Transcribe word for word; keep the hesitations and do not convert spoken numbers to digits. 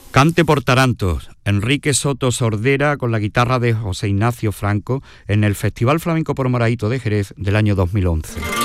Cante por tarantos, Enrique Soto Sordera con la guitarra de José Ignacio Franco en el Festival Flamenco por Moraíto de Jerez del año dos mil once.